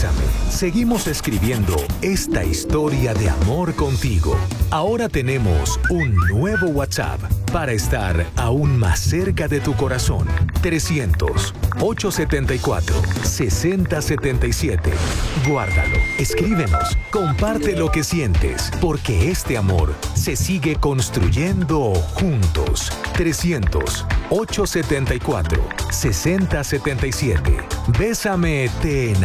Bésame. Seguimos escribiendo esta historia de amor contigo. Ahora tenemos un nuevo WhatsApp para estar aún más cerca de tu corazón. 300-874-6077. Guárdalo, escríbenos, comparte lo que sientes, porque este amor se sigue construyendo juntos. 300-874-6077. Bésame, te enamoraré.